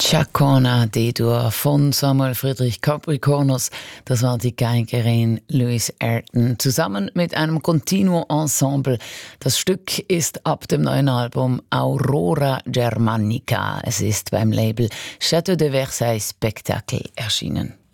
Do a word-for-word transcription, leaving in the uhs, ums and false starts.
Chacona D-Dur von Samuel Friedrich Capricornus. Das war die Geigerin Louise Ayrton zusammen mit einem Continuo Ensemble. Das Stück ist ab dem neuen Album Aurora Germanica. Es ist beim Label Château de Versailles Spectacle erschienen.